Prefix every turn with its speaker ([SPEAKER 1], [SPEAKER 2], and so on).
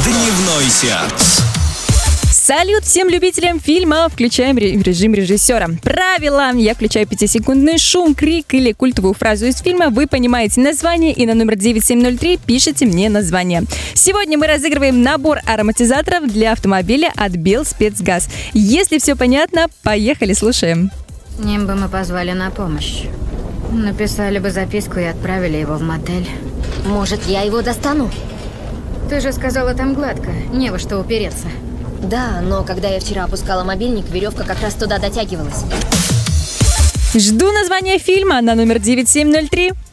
[SPEAKER 1] Дневной сеанс.
[SPEAKER 2] Салют всем любителям фильма. Включаем режим режиссера. Правило. Я включаю 5-секундный шум, крик или культовую фразу из фильма. Вы понимаете название и на номер 9703 пишите мне название. Сегодня мы разыгрываем набор ароматизаторов для автомобиля от Белспецгаз. Если все понятно, поехали, слушаем.
[SPEAKER 3] Ним бы мы позвали на помощь. Написали бы записку и отправили его в мотель.
[SPEAKER 4] Может, я его достану?
[SPEAKER 3] Ты же сказала, там гладко, не во что упереться.
[SPEAKER 4] Да, но когда я вчера опускала мобильник, веревка как раз туда дотягивалась.
[SPEAKER 2] Жду название фильма на номер 9703.